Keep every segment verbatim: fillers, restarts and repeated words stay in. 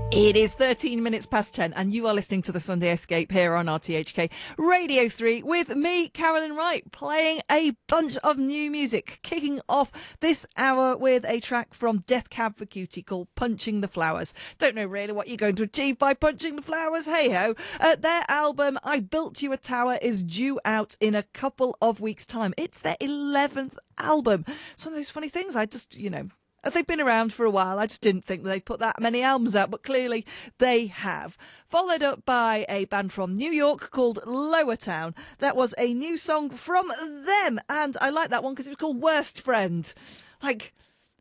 It is thirteen minutes past ten, and you are listening to the Sunday Escape here on R T H K Radio three with me, Carolyn Wright, playing a bunch of new music, kicking off this hour with a track from Death Cab for Cutie called Punching the Flowers. Don't know really what you're going to achieve by punching the flowers, hey-ho. Uh, their album, I Built You a Tower, is due out in a couple of weeks' time. It's their eleventh album. It's one of those funny things, I just, you know... They've been around for a while. I just didn't think they'd put that many albums out, but clearly they have. Followed up by a band from New York called Lower Town. That was a new song from them, and I like that one because it was called Worst Friend. Like,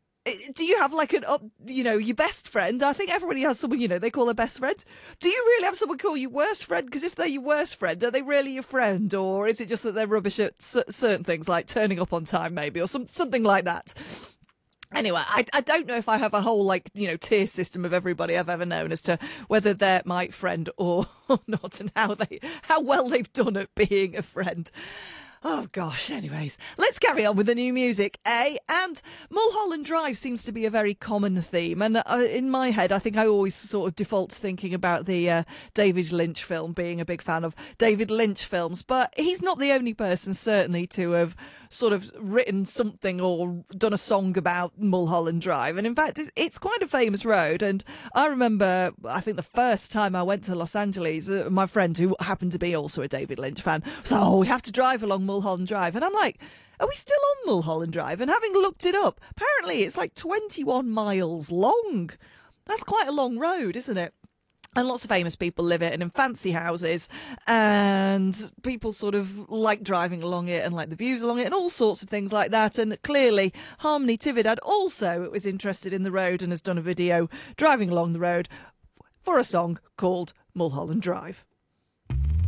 do you have like an, you know, your best friend? I think everybody has someone, you know, they call their best friend. Do you really have someone call you worst friend? Because if they're your worst friend, are they really your friend? Or is it just that they're rubbish at certain things, like turning up on time maybe, or some, something like that? Anyway, I, I don't know if I have a whole, like, you know, tier system of everybody I've ever known as to whether they're my friend or not, and how they how well they've done at being a friend. Oh, gosh. Anyways, let's carry on with the new music, eh? And Mulholland Drive seems to be a very common theme. And uh, in my head, I think I always sort of default to thinking about the uh, David Lynch film, being a big fan of David Lynch films. But he's not the only person, certainly, to have sort of written something or done a song about Mulholland Drive. And in fact, it's, it's quite a famous road. And I remember, I think the first time I went to Los Angeles, uh, my friend, who happened to be also a David Lynch fan, was like, oh, we have to drive along Mulholland Drive. And I'm like, are we still on Mulholland Drive? And having looked it up, apparently it's like twenty-one miles long. That's quite a long road, isn't it? And lots of famous people live it, and in fancy houses, and people sort of like driving along it and like the views along it and all sorts of things like that. And clearly Harmony Tividad also was interested in the road and has done a video driving along the road for a song called Mulholland Drive.